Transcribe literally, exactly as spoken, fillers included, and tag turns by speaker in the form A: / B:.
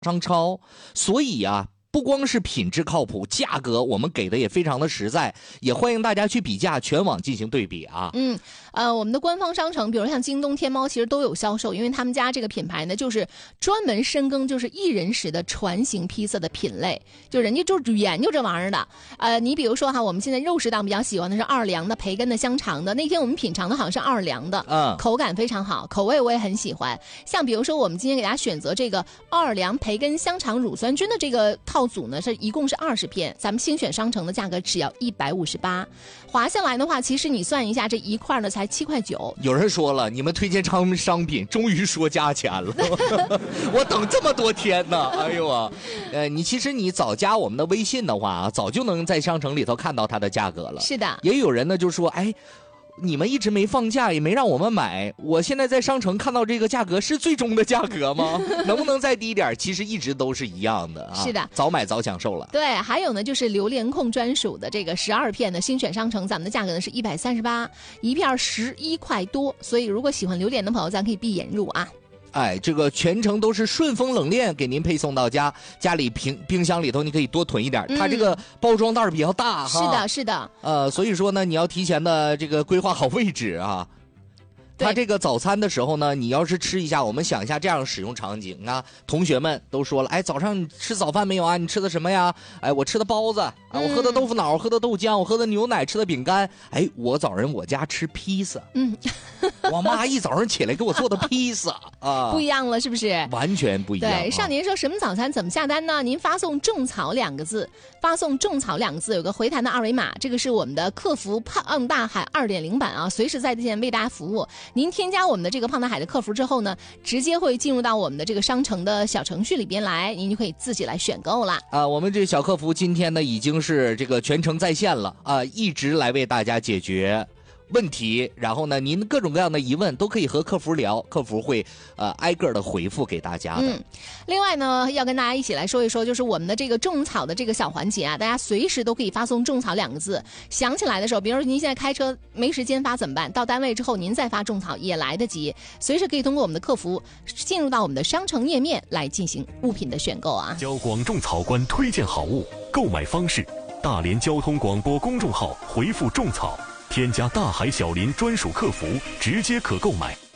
A: 商超，所以啊。不光是品质靠谱，价格我们给的也非常的实在，也欢迎大家去比价，全网进行对比啊。
B: 嗯，呃，我们的官方商城，比如像京东、天猫，其实都有销售，因为他们家这个品牌呢，就是专门深耕就是一人食的船型披萨的品类，就人家就研究这玩意儿的。呃，你比如说哈，我们现在肉食党比较喜欢的是奥良的、培根的、香肠的，那天我们品尝的好像是奥良的，
A: 嗯，
B: 口感非常好，口味我也很喜欢。像比如说我们今天给大家选择这个奥良培根香肠乳酸菌的这个套组呢，是一共是二十片，咱们精选商城的价格只要一百五十八，划下来的话，其实你算一下，这一块呢才七块九。
A: 有人说了，你们推荐商商品终于说加钱了，我等这么多天呢，哎呦啊，呃，你其实你早加我们的微信的话，早就能在商城里头看到它的价格了。
B: 是的，
A: 也有人呢就说，哎。你们一直没放假，也没让我们买，我现在在商城看到这个价格是最终的价格吗？能不能再低点？其实一直都是一样的啊。
B: 是的，
A: 早买早享受了。
B: 对，还有呢，就是榴莲控专属的这个十二片的精选商城，咱们的价格呢是一百三十八，一片十一块多，所以如果喜欢榴莲的朋友，咱可以闭眼入啊。
A: 哎，这个全程都是顺丰冷链给您配送到家，家里冰冰箱里头你可以多囤一点，嗯、它这个包装袋比较大哈。
B: 是的，是的。
A: 呃，所以说呢，你要提前的这个规划好位置啊。它这个早餐的时候呢，你要是吃一下，我们想一下这样使用场景啊，同学们都说了，哎，早上你吃早饭没有啊？你吃的什么呀？哎，我吃的包子啊，我喝的豆腐脑，我喝的豆浆，我喝的牛奶，吃的饼干。哎，我早上我家吃披萨，嗯，我妈一早上起来给我做的披萨啊，
B: 不一样了，是不是？
A: 完全不一样。
B: 对，少年说什么早餐怎么下单呢？您发送种草两个字，发送种草两个字，有个回弹的二维码，这个是我们的客服胖大海 二点零 版啊，随时在线为大家服务。您添加我们的这个胖大海的客服之后呢，直接会进入到我们的这个商城的小程序里边来，您就可以自己来选购了
A: 啊。我们这小客服今天呢已经是这个全程在线了啊，一直来为大家解决问题，然后呢，您各种各样的疑问都可以和客服聊，客服会呃挨个的回复给大家的。
B: 嗯，另外呢，要跟大家一起来说一说，就是我们的这个种草的这个小环节啊，大家随时都可以发送种草两个字，想起来的时候，比如说您现在开车没时间发怎么办？到单位之后您再发种草也来得及，随时可以通过我们的客服进入到我们的商城页面来进行物品的选购啊。
C: 交广种草官推荐好物，购买方式：大连交通广播公众号回复种草。添加大海小林专属客服，直接可购买。